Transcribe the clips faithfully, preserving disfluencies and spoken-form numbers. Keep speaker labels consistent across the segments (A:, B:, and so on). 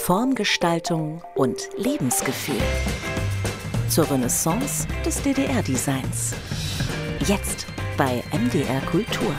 A: Formgestaltung und Lebensgefühl. Zur Renaissance des D D R-Designs. Jetzt bei M D R Kultur.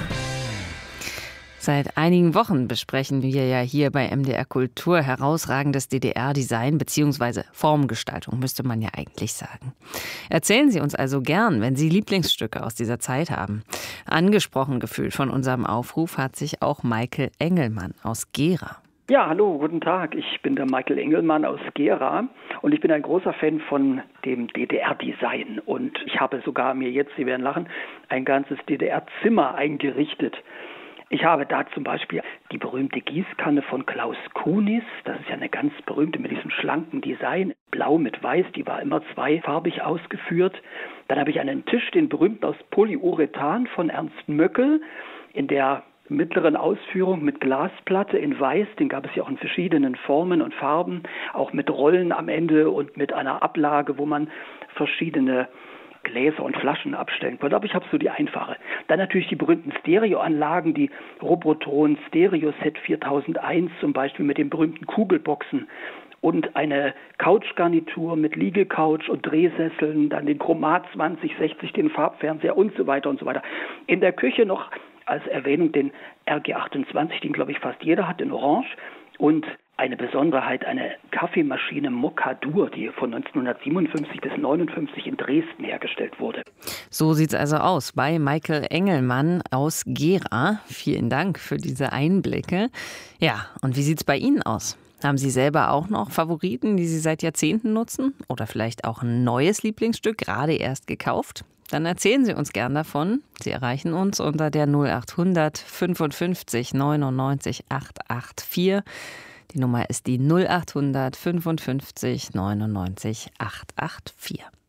B: Seit einigen Wochen besprechen wir ja hier bei M D R Kultur herausragendes D D R-Design bzw. Formgestaltung, müsste man ja eigentlich sagen. Erzählen Sie uns also gern, wenn Sie Lieblingsstücke aus dieser Zeit haben. Angesprochen gefühlt von unserem Aufruf hat sich auch Michael Engelmann aus Gera.
C: Ja, hallo, guten Tag. Ich bin der Michael Engelmann aus Gera und ich bin ein großer Fan von dem D D R-Design. Und ich habe sogar mir jetzt, Sie werden lachen, ein ganzes D D R-Zimmer eingerichtet. Ich habe da zum Beispiel die berühmte Gießkanne von Klaus Kunis. Das ist ja eine ganz berühmte mit diesem schlanken Design. Blau mit Weiß, die war immer zweifarbig ausgeführt. Dann habe ich einen Tisch, den berühmten aus Polyurethan von Ernst Möckel, in der mittleren Ausführung mit Glasplatte in Weiß. Den gab es ja auch in verschiedenen Formen und Farben, auch mit Rollen am Ende und mit einer Ablage, wo man verschiedene Gläser und Flaschen abstellen konnte, aber ich habe so die einfache. Dann natürlich die berühmten Stereoanlagen, die Robotron Stereo Set viertausendeins zum Beispiel mit den berühmten Kugelboxen und eine Couchgarnitur mit Liegecouch und Drehsesseln, dann den Chromat zwanzig sechzig, den Farbfernseher und so weiter und so weiter. In der Küche noch als Erwähnung den R G achtundzwanzig, den glaube ich fast jeder hat, in Orange, und eine Besonderheit, eine Kaffeemaschine Mokadur, die von neunzehnhundertsiebenundfünfzig bis neunundfünfzig in Dresden hergestellt wurde.
B: So sieht's also aus bei Michael Engelmann aus Gera. Vielen Dank für diese Einblicke. Ja, und wie sieht's bei Ihnen aus? Haben Sie selber auch noch Favoriten, die Sie seit Jahrzehnten nutzen? Oder vielleicht auch ein neues Lieblingsstück, gerade erst gekauft? Dann erzählen Sie uns gern davon. Sie erreichen uns unter der null achthundert fünfundfünfzig neunundneunzig achthundertvier. Die Nummer ist die null achthundert fünfundfünfzig neunundneunzig achthundertvier.